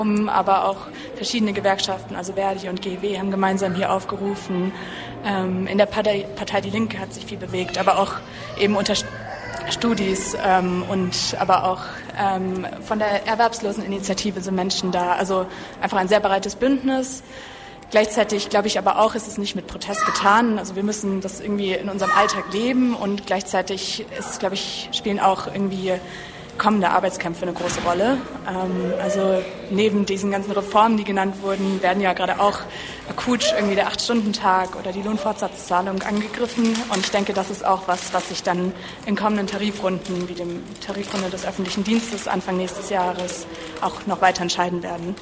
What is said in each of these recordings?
Aber auch verschiedene Gewerkschaften, also Verdi und GEW, haben gemeinsam hier aufgerufen. In der Partei Die Linke hat sich viel bewegt, aber auch eben unter Studis und aber auch von der Erwerbsloseninitiative sind Menschen da. Also einfach ein sehr breites Bündnis. Gleichzeitig glaube ich aber auch, ist es nicht mit Protest getan. Also wir müssen das irgendwie in unserem Alltag leben und gleichzeitig ist, glaube ich, spielen auch irgendwie kommende Arbeitskämpfe eine große Rolle. Also neben diesen ganzen Reformen, die genannt wurden, werden ja gerade auch akut irgendwie der 8-Stunden-Tag oder die Lohnfortsatzzahlung angegriffen. Und ich denke, das ist auch was sich dann in kommenden Tarifrunden, wie dem Tarifrunde des öffentlichen Dienstes Anfang nächstes Jahres, auch noch weiter entscheiden werden.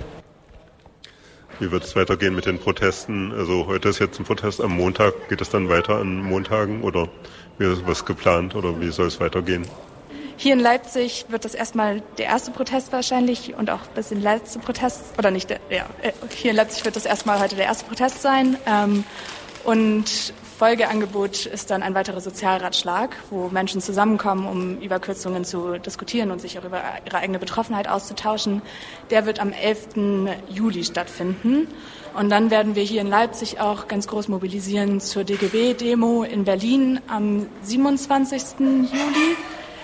Wie wird es weitergehen mit den Protesten? Also heute ist jetzt ein Protest am Montag. Geht es dann weiter an Montagen oder wie ist was geplant oder wie soll es weitergehen? Hier in Leipzig wird das erstmal der erste Protest wahrscheinlich und auch ein bisschen der letzte Protest, oder nicht, hier in Leipzig wird das erstmal heute der erste Protest sein. Und Folgeangebot ist dann ein weiterer Sozialratschlag, wo Menschen zusammenkommen, um über Kürzungen zu diskutieren und sich auch über ihre eigene Betroffenheit auszutauschen. Der wird am 11. Juli stattfinden. Und dann werden wir hier in Leipzig auch ganz groß mobilisieren zur DGB-Demo in Berlin am 27. Juli.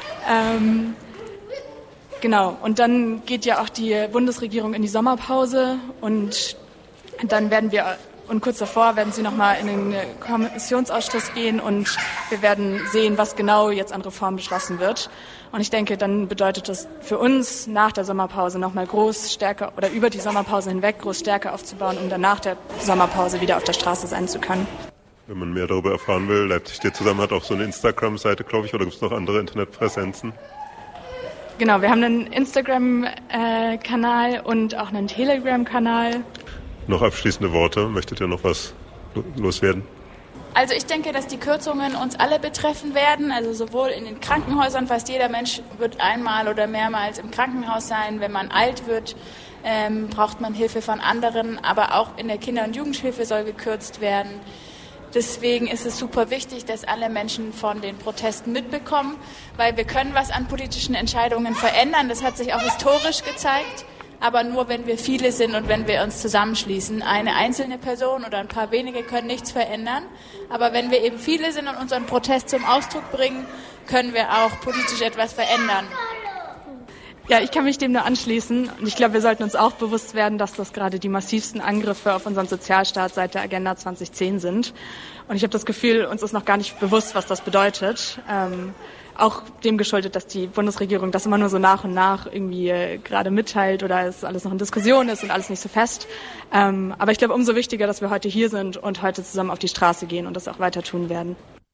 Genau, und dann geht ja auch die Bundesregierung in die Sommerpause und dann und kurz davor werden sie nochmal in den Kommissionsausschuss gehen und wir werden sehen, was genau jetzt an Reformen beschlossen wird. Und ich denke, dann bedeutet das für uns nach der Sommerpause nochmal groß stärker oder über die Sommerpause hinweg groß stärker aufzubauen, um dann nach der Sommerpause wieder auf der Straße sein zu können. Wenn man mehr darüber erfahren will, Leipzig steht zusammen, hat auch so eine Instagram-Seite, glaube ich, oder gibt es noch andere Internetpräsenzen? Genau, wir haben einen Instagram-Kanal und auch einen Telegram-Kanal. Noch abschließende Worte. Möchtet ihr noch was loswerden? Also ich denke, dass die Kürzungen uns alle betreffen werden, also sowohl in den Krankenhäusern, fast jeder Mensch wird einmal oder mehrmals im Krankenhaus sein. Wenn man alt wird, braucht man Hilfe von anderen, aber auch in der Kinder- und Jugendhilfe soll gekürzt werden. Deswegen ist es super wichtig, dass alle Menschen von den Protesten mitbekommen, weil wir können was an politischen Entscheidungen verändern. Das hat sich auch historisch gezeigt, aber nur, wenn wir viele sind und wenn wir uns zusammenschließen. Eine einzelne Person oder ein paar wenige können nichts verändern, aber wenn wir eben viele sind und unseren Protest zum Ausdruck bringen, können wir auch politisch etwas verändern. Ja, ich kann mich dem nur anschließen und ich glaube, wir sollten uns auch bewusst werden, dass das gerade die massivsten Angriffe auf unseren Sozialstaat seit der Agenda 2010 sind. Und ich habe das Gefühl, uns ist noch gar nicht bewusst, was das bedeutet. Auch dem geschuldet, dass die Bundesregierung das immer nur so nach und nach irgendwie gerade mitteilt oder es alles noch in Diskussion ist und alles nicht so fest. Aber ich glaube, umso wichtiger, dass wir heute hier sind und heute zusammen auf die Straße gehen und das auch weiter tun werden.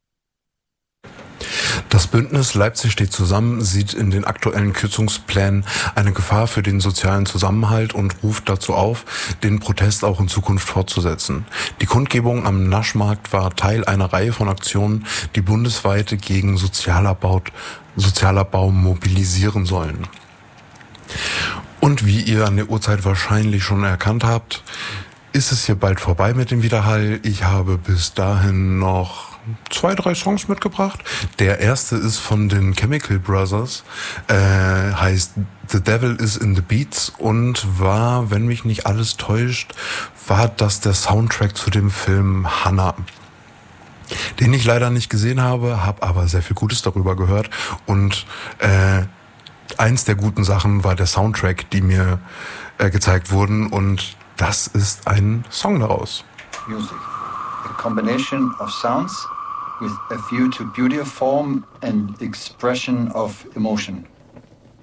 Das Bündnis Leipzig steht zusammen, sieht in den aktuellen Kürzungsplänen eine Gefahr für den sozialen Zusammenhalt und ruft dazu auf, den Protest auch in Zukunft fortzusetzen. Die Kundgebung am Naschmarkt war Teil einer Reihe von Aktionen, die bundesweit gegen Sozialabbau mobilisieren sollen. Und wie ihr an der Uhrzeit wahrscheinlich schon erkannt habt, ist es hier bald vorbei mit dem Widerhall. Ich habe bis dahin noch 2, 3 Songs mitgebracht. Der erste ist von den Chemical Brothers, heißt The Devil is in the Beats und war, wenn mich nicht alles täuscht, war das der Soundtrack zu dem Film Hannah, den ich leider nicht gesehen habe aber sehr viel Gutes darüber gehört und eins der guten Sachen war der Soundtrack, die mir gezeigt wurden und das ist ein Song daraus. Music, a combination of sounds with a view to beauty of form and expression of emotion.